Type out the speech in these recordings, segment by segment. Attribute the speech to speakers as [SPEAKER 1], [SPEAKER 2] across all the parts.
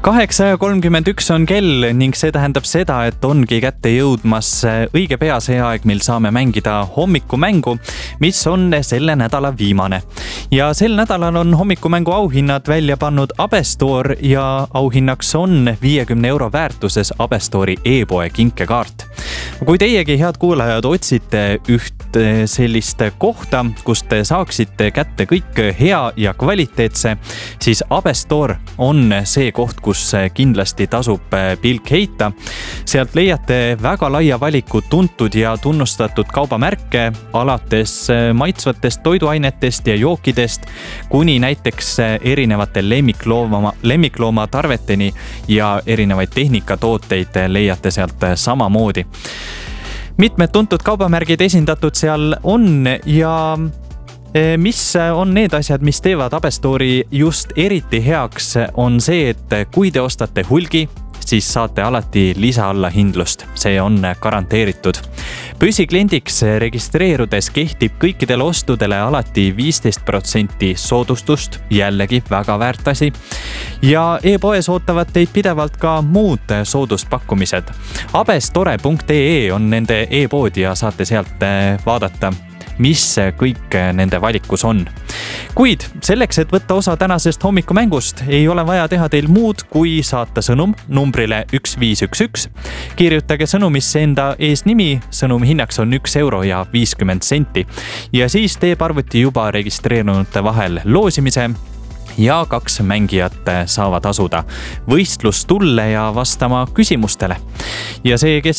[SPEAKER 1] 8:31 on kell ning see tähendab seda, et ongi kätte jõudmas õige pea see aeg, mil saame mängida hommikumängu, mis on selle nädala viimane. Ja sel nädalal on hommikumängu auhinnad välja pannud Abestore ja auhinnaks on 50 euro väärtuses Abestore'i e-poe kinkekaart. Kui teiegi, head kuulajad, otsite üht sellist kohta, kus te saaksite kätte kõik hea ja kvaliteetse, siis Abestore on see koht, kus kindlasti tasub pilk heita. Sealt leiate väga laia valiku tuntud ja tunnustatud kaubamärke, alates maitsvatest toiduainetest ja jookidest, kuni näiteks erinevate lemmiklooma tarveteni ja erinevaid tehnikatooteid leiate sealt samamoodi. Mitmed tuntud kaubamärgid esindatud seal on ja mis on need asjad, mis teevad Abestore'i just eriti heaks, on see, et kui te ostate hulgi, siis saate alati lisa alla hindlust. See on garanteeritud. Püsikliendiks registreerudes kehtib kõikidele ostudele alati 15% soodustust, jällegi väga väärt asi. Ja e-poes ootavad teid pidevalt ka muud sooduspakkumised. Abestore.ee on nende e-pood ja saate sealt vaadata, mis kõik nende valikus on. Kuid selleks, et võtta osa tänasest hommikumängust, ei ole vaja teha teil muud, kui saata sõnum numbrile 1511. Kirjutage sõnumisse enda eesnimi, sõnumi hinnaks on 1 euro ja 50 senti. Ja siis teeb arvuti juba registreerunute vahel loosimise ja 2 mängijat saavad asuda võistlustulle ja vastama küsimustele. Ja see, kes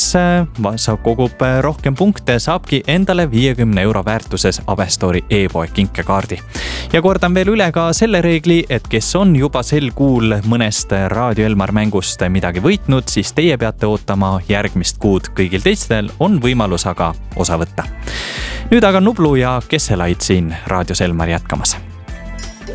[SPEAKER 1] kogub rohkem punkte, saabki endale 50 euro väärtuses Abestore'i e-poe kinkekaardi. Ja kordan veel üle ka selle reegli, et kes on juba sel kuul mõnest Raadio Elmar mängust midagi võitnud, siis teie peate ootama järgmist kuud. Kõigil teistel on võimalus aga osa võtta. Nüüd aga Nublu ja Kesselaid siin Raadios Elmar jätkamas.